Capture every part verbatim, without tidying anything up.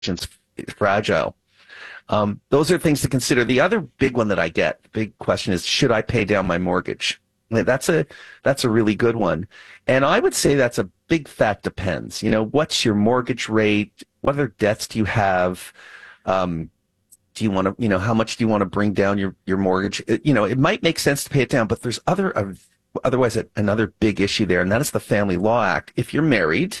it's fragile. Um, those are things to consider. The other big one that I get, the big question is, should I pay down my mortgage? That's a that's a really good one. And I would say that's a big fat depends. You know, what's your mortgage rate? What other debts do you have? Um, do you want to, you know, how much do you want to bring down your, your mortgage? It, you know, it might make sense to pay it down, but there's other, uh, otherwise a, another big issue there, and that is the Family Law Act. If you're married,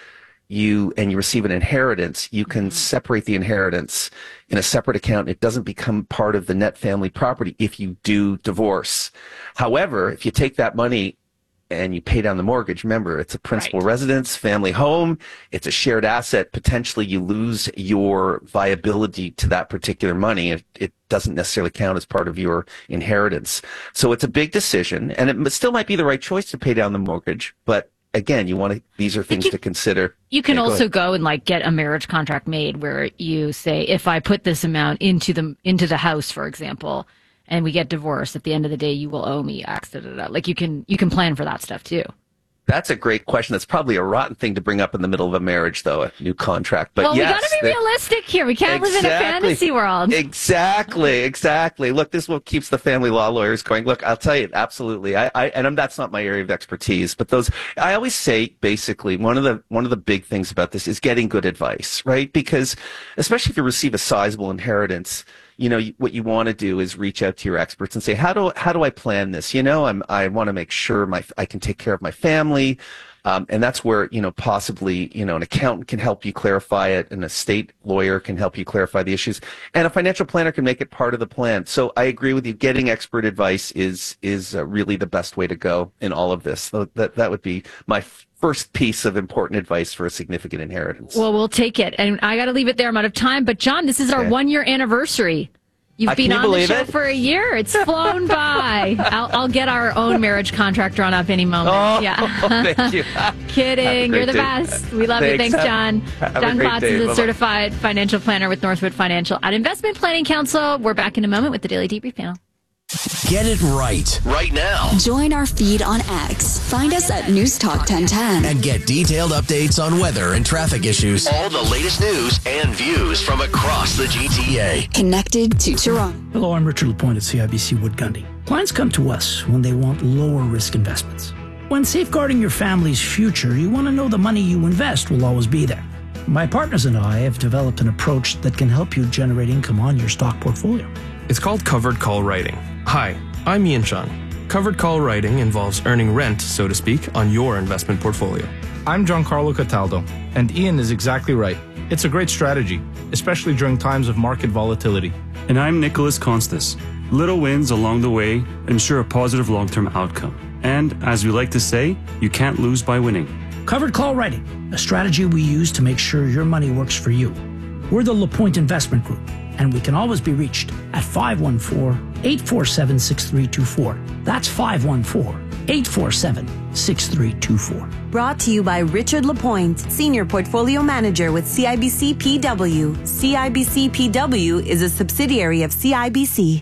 you and you receive an inheritance, you can separate the inheritance in a separate account. It doesn't become part of the net family property if you do divorce. However, if you take that money and you pay down the mortgage, remember, it's a principal right. residence, family home, it's a shared asset. Potentially you lose your viability to that particular money. It, it doesn't necessarily count as part of your inheritance. So it's a big decision, and it still might be the right choice to pay down the mortgage, but again, you want to, these are things you, to consider. You can yeah, also go, go and like get a marriage contract made where you say, if I put this amount into the, into the house, for example, and we get divorced, at the end of the day, you will owe me X. Da, da, da. Like you can, you can plan for that stuff too. That's a great question. That's probably a rotten thing to bring up in the middle of a marriage, though, a new contract. But well, yes, we got to be realistic here. We can't exactly, live in a fantasy world. Exactly, exactly. Look, this is what keeps the family law lawyers going. Look, I'll tell you, absolutely. I, I and I'm, that's not my area of expertise, but those, I always say, basically, one of the one of the big things about this is getting good advice, right? Because especially if you receive a sizable inheritance, you know, what you want to do is reach out to your experts and say, how do how do I plan this? You know, I'm I want to make sure my I can take care of my family. Um, and that's where, you know, possibly, you know, an accountant can help you clarify it, and a state lawyer can help you clarify the issues, and a financial planner can make it part of the plan. So I agree with you. Getting expert advice is is uh, really the best way to go in all of this. So that that would be my first piece of important advice for a significant inheritance. Well, we'll take it. And I got to leave it there. I'm out of time. But John, this is our okay. one year anniversry. You've I been on the show it? for a year. It's flown by. I'll, I'll get our own marriage contract drawn up any moment. Oh, yeah. Thank you. Kidding. You're the day. best. We love Thanks. you. Thanks, John. Have, have John Klotz is a Bye-bye. certified financial planner with Northwood Financial at Investment Planning Council. We're back in a moment with the Daily Debrief panel. Get it right. Right now. Join our feed on X. Find us at News Talk ten ten. And get detailed updates on weather and traffic issues. All the latest news and views from across the G T A. Connected to Toronto. Hello, I'm Richard Lapointe at C I B C Wood Gundy. Clients come to us when they want lower risk investments. When safeguarding your family's future, you want to know the money you invest will always be there. My partners and I have developed an approach that can help you generate income on your stock portfolio. It's called covered call writing. Hi, I'm Ian Chung. Covered call writing involves earning rent, so to speak, on your investment portfolio. I'm Giancarlo Cataldo, and Ian is exactly right. It's a great strategy, especially during times of market volatility. And I'm Nicholas Constas. Little wins along the way ensure a positive long-term outcome. And, as we like to say, you can't lose by winning. Covered call writing, a strategy we use to make sure your money works for you. We're the Lapointe Investment Group, and we can always be reached at five one four, eight four seven, six three two four. That's five one four, eight four seven, six three two four. Brought to you by Richard Lapointe, Senior Portfolio Manager with C I B C P W. C I B C P W is a subsidiary of C I B C.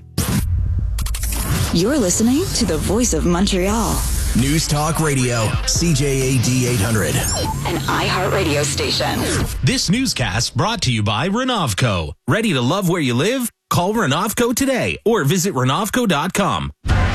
You're listening to the Voice of Montreal. News Talk Radio, C J A D eight hundred. An iHeartRadio station. This newscast brought to you by Renovco. Ready to love where you live? Call Renovco today or visit Renovco dot com.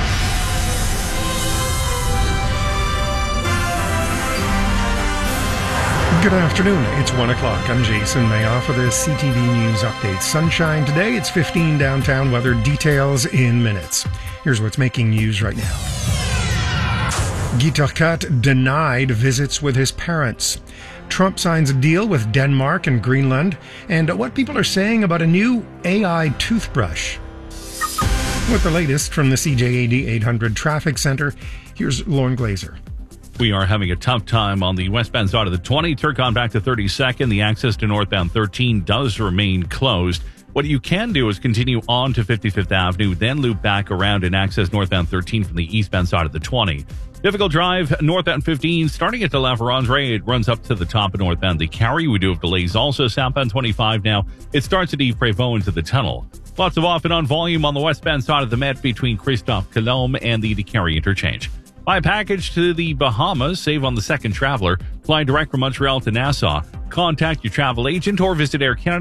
Good afternoon. It's one o'clock. I'm Jason Mayoff for the C T V News Update. Sunshine today. It's fifteen downtown. Weather details in minutes. Here's what's making news right now. Guy Turcotte denied visits with his parents. Trump signs a deal with Denmark and Greenland. And what people are saying about a new A I toothbrush. With the latest from the C J A D eight hundred Traffic Center, here's Lauren Glazer. We are having a tough time on the westbound side of the twenty. Turcon back to thirty-second. The access to northbound thirteen does remain closed. What you can do is continue on to fifty-fifth Avenue, then loop back around and access northbound thirteen from the eastbound side of the twenty. Difficult drive northbound fifteen, starting at the La Ferrandre. It runs up to the top of northbound the Carry. We do have delays also southbound twenty-five now. It starts at Yves Prévost into the tunnel. Lots of off and on volume on the westbound side of the Met between Christophe Colomb and the Carry interchange. Buy a package to the Bahamas. Save on the second traveler. Fly direct from Montreal to Nassau. contact your travel agent or visit Air Canada.